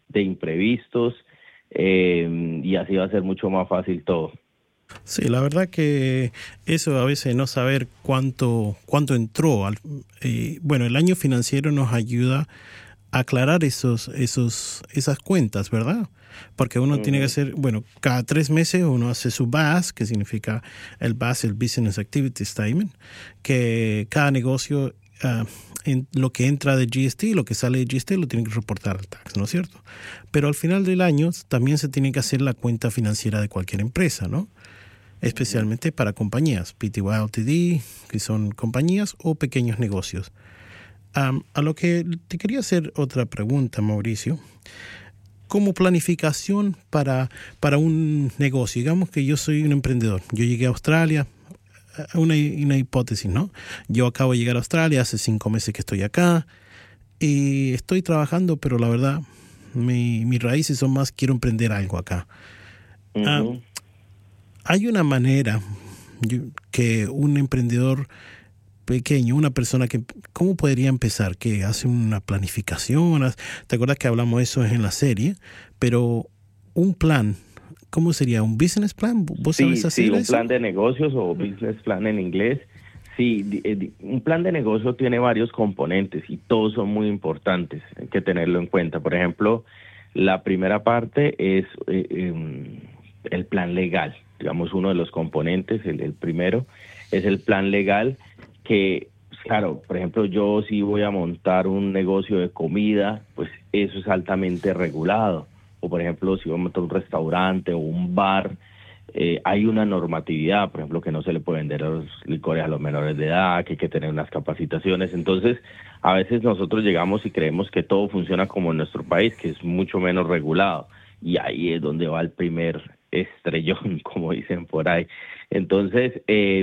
de imprevistos, y así va a ser mucho más fácil todo. Sí, la verdad que eso a veces no saber cuánto entró. Bueno, el año financiero nos ayuda a aclarar esas cuentas, ¿verdad? Porque uno tiene que Ujú. hacer, bueno, cada 3 meses uno hace su BAS, que significa el BAS, el Business Activity Statement, que cada negocio, en lo que entra de GST, lo que sale de GST, lo tiene que reportar al tax, ¿no es cierto? Pero al final del año también se tiene que hacer la cuenta financiera de cualquier empresa, ¿no? Ujú. Especialmente para compañías, PTY Ltd, que son compañías o pequeños negocios. A lo que te quería hacer otra pregunta, Mauricio. Como planificación para un negocio, digamos que yo soy un emprendedor, yo llegué a Australia, una hipótesis, ¿no? Yo acabo de llegar a Australia, hace 5 meses que estoy acá y estoy trabajando, pero la verdad, mis raíces son más, quiero emprender algo acá. Ah, Ujú. Hay una manera que un emprendedor pequeño, una persona que, ¿cómo podría empezar? Que hace una planificación. ¿Te acuerdas que hablamos de eso en la serie? Pero un plan, ¿cómo sería? ¿Un business plan? ¿Vos sabés Sí, sí, hacer un eso? plan de negocios o business plan en inglés. Sí, un plan de negocio tiene varios componentes y todos son muy importantes, hay que tenerlo en cuenta. Por ejemplo, la primera parte es el plan legal. Digamos, uno de los componentes, el primero, es el plan legal que, pues, claro, por ejemplo, yo si voy a montar un negocio de comida, pues eso es altamente regulado. O por ejemplo, si voy a montar un restaurante o un bar, hay una normatividad, por ejemplo, que no se le puede vender los licores a los menores de edad, que hay que tener unas capacitaciones. Entonces, a veces nosotros llegamos y creemos que todo funciona como en nuestro país, que es mucho menos regulado. Y ahí es donde va el primer estrellón, como dicen por ahí. Entonces,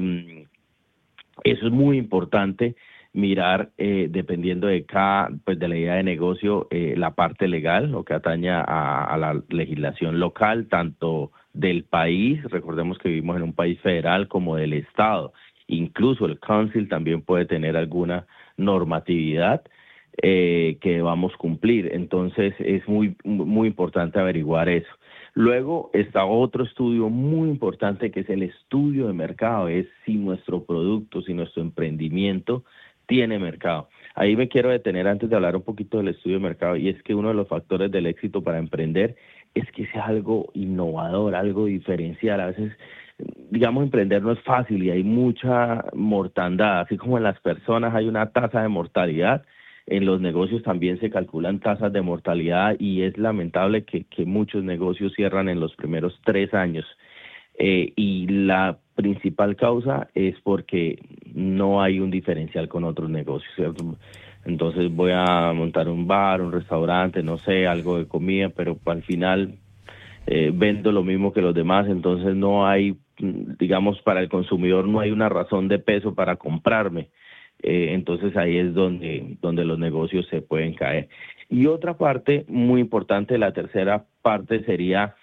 eso es muy importante mirar, dependiendo de cada, pues de la idea de negocio, la parte legal, lo que atañe a la legislación local, tanto del país, recordemos que vivimos en un país federal, como del estado. Incluso el council también puede tener alguna normatividad que debamos cumplir. Entonces es muy importante averiguar eso. Luego está otro estudio muy importante que es el estudio de mercado, es si nuestro producto, si nuestro emprendimiento tiene mercado. Ahí me quiero detener antes de hablar un poquito del estudio de mercado, y es que uno de los factores del éxito para emprender es que sea algo innovador, algo diferencial. A veces, digamos, emprender no es fácil y hay mucha mortandad, así como en las personas hay una tasa de mortalidad. En los negocios también se calculan tasas de mortalidad y es lamentable que muchos negocios cierran en los primeros 3 años. Y la principal causa es porque no hay un diferencial con otros negocios, ¿cierto? Entonces voy a montar un bar, un restaurante, no sé, algo de comida, pero al final vendo lo mismo que los demás, entonces no hay, digamos, para el consumidor no hay una razón de peso para comprarme. Entonces ahí es donde los negocios se pueden caer. Y otra parte muy importante, la tercera parte sería,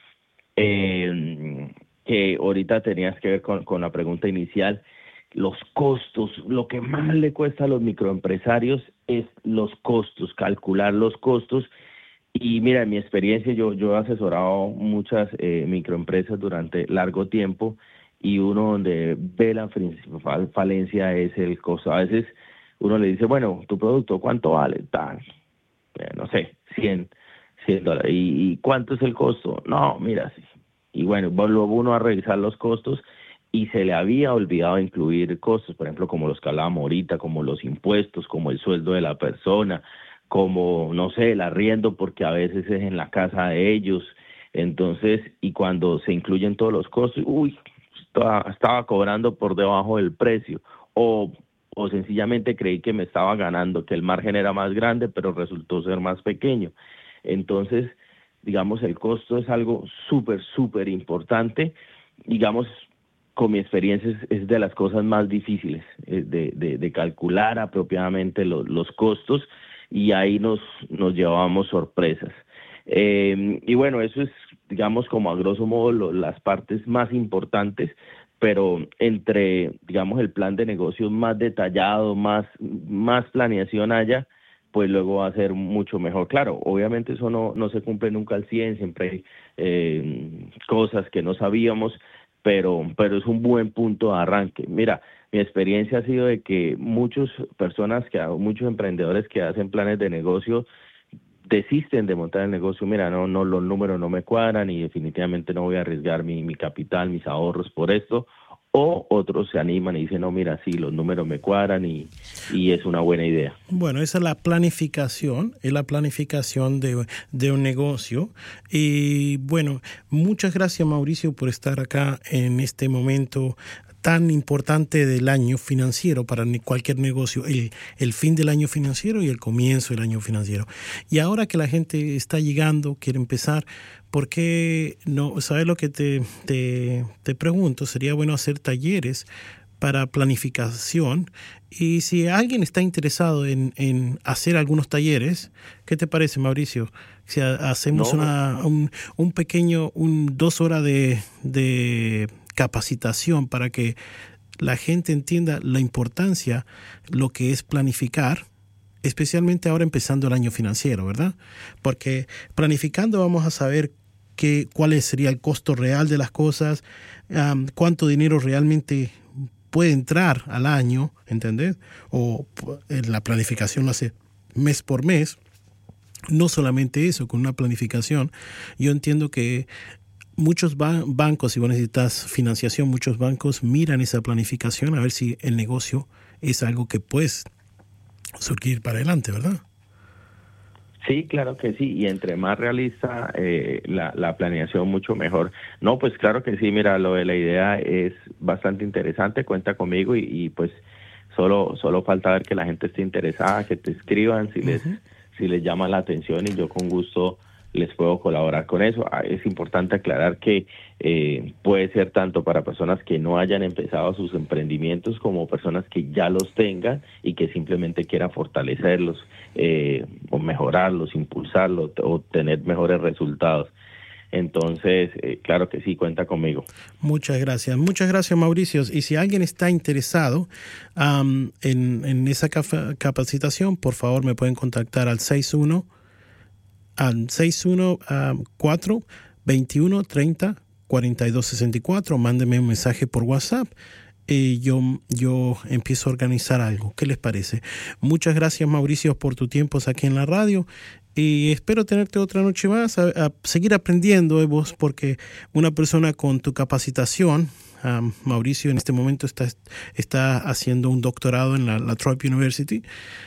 que ahorita tenías que ver con la pregunta inicial, los costos. Lo que más le cuesta a los microempresarios es los costos, calcular los costos. Y mira, en mi experiencia, yo he asesorado muchas microempresas durante largo tiempo, y uno donde ve la principal falencia es el costo. A veces uno le dice, bueno, tu producto, ¿cuánto vale? Tal, no sé, $100. ¿Y cuánto es el costo? No, mira, sí. Y bueno, luego uno a revisar los costos y se le había olvidado incluir costos, por ejemplo, como los que hablábamos ahorita, como los impuestos, como el sueldo de la persona, como, no sé, el arriendo, porque a veces es en la casa de ellos. Entonces, y cuando se incluyen todos los costos, uy, estaba cobrando por debajo del precio, o, o sencillamente creí que me estaba ganando, que el margen era más grande, pero resultó ser más pequeño. Entonces, digamos, el costo es algo súper, súper importante. Digamos, con mi experiencia es de las cosas más difíciles, de calcular apropiadamente los costos, y ahí nos llevábamos sorpresas. Y bueno, eso es, digamos, como a grosso modo las partes más importantes, pero entre, digamos, el plan de negocios más detallado, más planeación haya, pues luego va a ser mucho mejor. Claro, obviamente eso no se cumple nunca al 100, siempre hay cosas que no sabíamos, pero es un buen punto de arranque. Mira, mi experiencia ha sido de que muchos emprendedores que hacen planes de negocio desisten de montar el negocio. Mira, no, los números no me cuadran y definitivamente no voy a arriesgar mi capital, mis ahorros por esto. O otros se animan y dicen, no, mira, sí, los números me cuadran y es una buena idea. Bueno, esa es la planificación de un negocio. Y bueno, muchas gracias, Mauricio, por estar acá en este momento tan importante del año financiero para cualquier negocio, el fin del año financiero y el comienzo del año financiero. Y ahora que la gente está llegando, quiere empezar, ¿por qué no? ¿Sabes lo que te pregunto? Sería bueno hacer talleres para planificación. Y si alguien está interesado en hacer algunos talleres, ¿qué te parece, Mauricio? Si hacemos un pequeño, 2 horas de capacitación para que la gente entienda la importancia, lo que es planificar, especialmente ahora empezando el año financiero, ¿verdad? Porque planificando vamos a saber cuál sería el costo real de las cosas, cuánto dinero realmente puede entrar al año, ¿entendés? O la planificación lo hace mes por mes. No solamente eso, con una planificación, yo entiendo que muchos bancos, si vos necesitas financiación, muchos bancos miran esa planificación a ver si el negocio es algo que puedes surgir para adelante, ¿verdad? Sí, claro que sí, y entre más realista la planeación, mucho mejor. No, pues claro que sí, mira, lo de la idea es bastante interesante, cuenta conmigo y pues solo falta ver que la gente esté interesada, que te escriban si les llama la atención y yo con gusto les puedo colaborar con eso. Es importante aclarar que puede ser tanto para personas que no hayan empezado sus emprendimientos como personas que ya los tengan y que simplemente quieran fortalecerlos o mejorarlos, impulsarlos o tener mejores resultados. Entonces, claro que sí, cuenta conmigo. Muchas gracias, Mauricio. Y si alguien está interesado en esa capacitación, por favor me pueden contactar al 614-2130-4264. Mándeme un mensaje por WhatsApp y yo empiezo a organizar algo. ¿Qué les parece? Muchas gracias, Mauricio, por tu tiempo aquí en la radio y espero tenerte otra noche más a seguir aprendiendo de vos, porque una persona con tu capacitación, Mauricio en este momento está haciendo un doctorado en la Troy University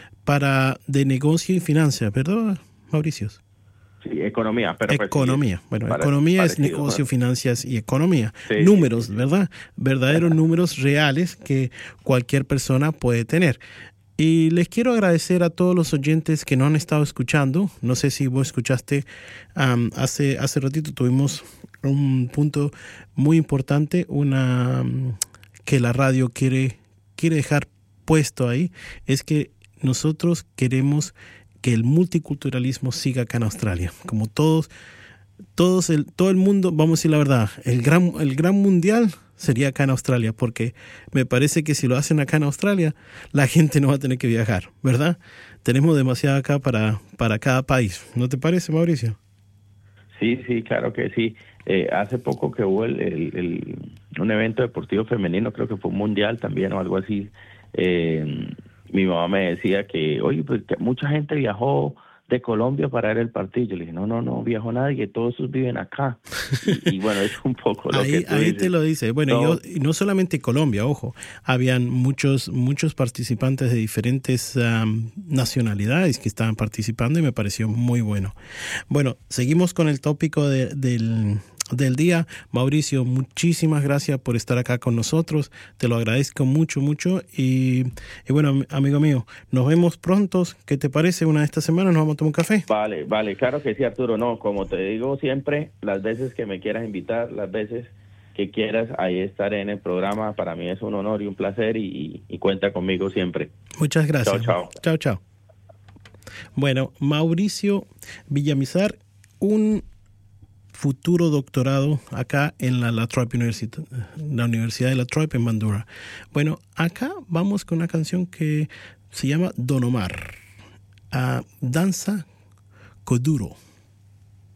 de negocio y finanzas, ¿verdad, Mauricio? Sí, economía. Pero economía. Bueno, economía es negocio, finanzas y economía. Sí, números, sí. ¿Verdad? Verdaderos números reales que cualquier persona puede tener. Y les quiero agradecer a todos los oyentes que no han estado escuchando. No sé si vos escuchaste, hace ratito tuvimos un punto muy importante, que la radio quiere dejar puesto ahí, es que nosotros queremos que el multiculturalismo siga acá en Australia. Como todo el mundo, vamos a decir la verdad, el gran mundial sería acá en Australia, porque me parece que si lo hacen acá en Australia, la gente no va a tener que viajar, ¿verdad? Tenemos demasiado acá para cada país. ¿No te parece, Mauricio? Sí, claro que sí. Hace poco que hubo un evento deportivo femenino, creo que fue un mundial también o algo así. Mi mamá me decía que, oye, pues que mucha gente viajó de Colombia para ver el partido. Yo le dije, no viajó nadie, todos esos viven acá. Y bueno, es un poco lo que tú dices. Ahí te lo dice. Bueno, no solamente Colombia, ojo, habían muchos participantes de diferentes nacionalidades que estaban participando y me pareció muy bueno. Bueno, seguimos con el tópico del día. Mauricio, muchísimas gracias por estar acá con nosotros. Te lo agradezco mucho. Y bueno, amigo mío, nos vemos pronto. ¿Qué te parece? Una de estas semanas nos vamos a tomar un café. Vale, claro que sí, Arturo. No, como te digo siempre, las veces que me quieras invitar, las veces que quieras, ahí estaré en el programa. Para mí es un honor y un placer y cuenta conmigo siempre. Muchas gracias. Chao. Bueno, Mauricio Villamizar, un futuro doctorado acá en la Troy University, la Universidad de la Troy en Mandurah. Bueno, acá vamos con una canción que se llama Don Omar. Danza Kuduro.